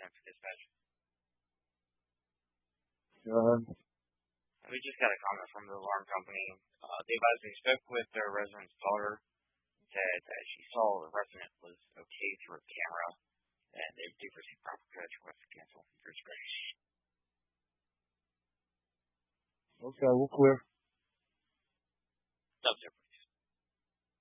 for dispatch. Go ahead. We just got a comment from the alarm company. They advised we spoke with their resident's daughter, said that she saw the resident was okay through a camera, and they do receive proper courage for us to cancel. Okay, we'll clear.